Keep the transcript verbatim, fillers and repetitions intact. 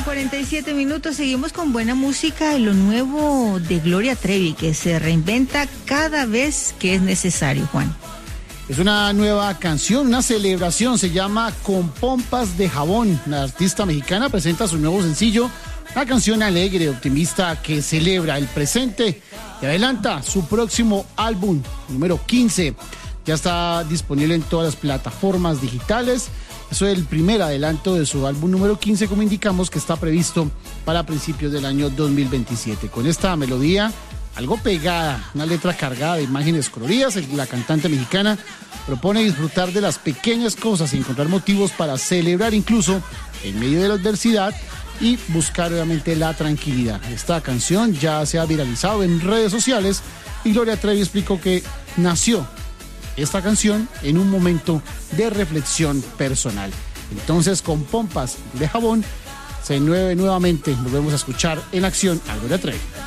cuarenta y siete minutos, seguimos con buena música y lo nuevo de Gloria Trevi, que se reinventa cada vez que es necesario, Juan. Es una nueva canción, una celebración, se llama Con Pompas de Jabón. La artista mexicana presenta su nuevo sencillo, una canción alegre, optimista, que celebra el presente y adelanta su próximo álbum, número quince. Ya está disponible en todas las plataformas digitales. Eso es el primer adelanto de su álbum número quince, como indicamos, que está previsto para principios del año dos mil veintisiete. Con esta melodía algo pegada, una letra cargada de imágenes coloridas, la cantante mexicana propone disfrutar de las pequeñas cosas y encontrar motivos para celebrar incluso en medio de la adversidad y buscar obviamente la tranquilidad. Esta canción ya se ha viralizado en redes sociales y Gloria Trevi explicó que nació esta canción en un momento de reflexión personal. Entonces, Con Pompas de Jabón se nueve nuevamente, volvemos a escuchar en acción a Gloria Trevi.